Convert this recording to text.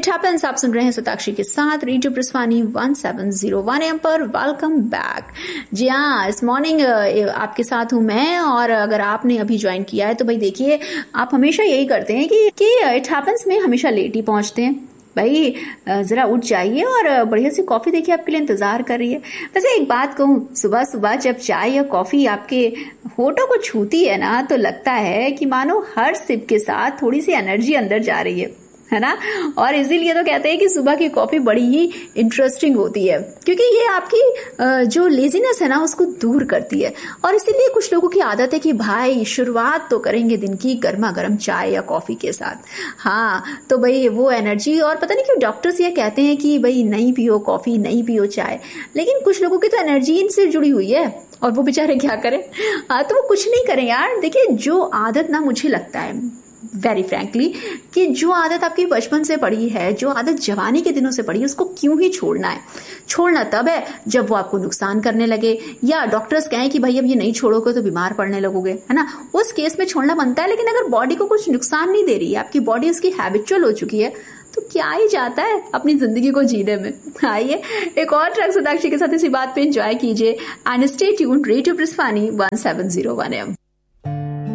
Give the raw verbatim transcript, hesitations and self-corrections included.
It happens आप सुन रहे हैं सताक्षी के साथ radio प्रस्वानी one seven zero one M पर। Welcome back. जी हाँ, इस मॉर्निंग आपके साथ हूं मैं, और अगर आपने अभी ज्वाइन किया है तो भाई देखिए, आप हमेशा यही करते हैं कि कि इट हैपेंस में हमेशा लेट ही पहुंचते हैं। भाई जरा उठ जाइए और बढ़िया सी कॉफी देखिए आपके लिए इंतजार कर रही है। वैसे एक बात कहूं, सुबह सुबह जब चाय या कॉफी आपके होठों को छूती है ना, तो लगता है कि मानो हर सिप के साथ थोड़ी सी एनर्जी अंदर जा रही है है ना। और इसीलिए तो कहते हैं कि सुबह की कॉफी बड़ी ही इंटरेस्टिंग होती है, क्योंकि ये आपकी जो लेजीनेस है ना उसको दूर करती है। और इसीलिए कुछ लोगों की आदत है कि भाई शुरुआत तो करेंगे दिन की गर्मा गर्म चाय या कॉफी के साथ। हाँ, तो भाई वो एनर्जी, और पता नहीं क्यों डॉक्टर्स ये कहते हैं कि भाई नहीं पियो कॉफी, नहीं पियो चाय, लेकिन कुछ लोगों की तो एनर्जी इनसे जुड़ी हुई है और वो बेचारे क्या करें। हाँ, तो वो कुछ नहीं करें यार। देखिए, जो आदत ना, मुझे लगता है वेरी फ्रैंकली कि जो आदत आपकी बचपन से पड़ी है, जो आदत जवानी के दिनों से पड़ी है, उसको क्यों ही छोड़ना है। छोड़ना तब है जब वो आपको नुकसान करने लगे, या डॉक्टर्स कहें कि भाई अब ये नहीं छोड़ोगे तो बीमार पड़ने लगोगे, है ना। उस केस में छोड़ना बनता है। लेकिन अगर बॉडी को कुछ नुकसान नहीं दे रही है, आपकी बॉडी उसकी हैबिचुअल हो चुकी है, तो क्या ही जाता है अपनी जिंदगी को जीने में। आइए एक और ट्रैक सताक्षी के साथ इसी बात पे एंजॉय कीजिए and stay tuned radio प्रस्वानी one seven zero one M.